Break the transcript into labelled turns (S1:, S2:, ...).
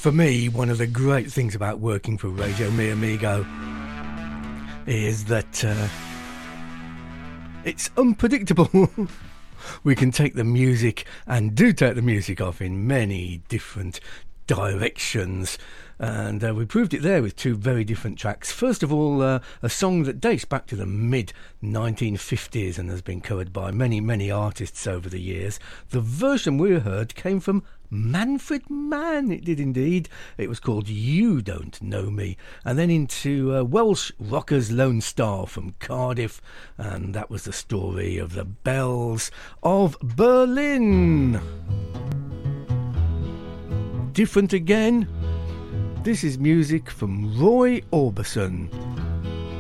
S1: For me, one of the great things about working for Radio Mi Amigo is that it's unpredictable. We can take the music, and do take the music off, in many different directions. And we proved it there with two very different tracks. First of all, a song that dates back to the mid-1950s and has been covered by many, many artists over the years. The version we heard came from Manfred Mann, it did indeed. It was called You Don't Know Me. And then into Welsh rockers Lone Star from Cardiff, and that was the story of the Bells of Berlin. Different again. This is music from Roy Orbison.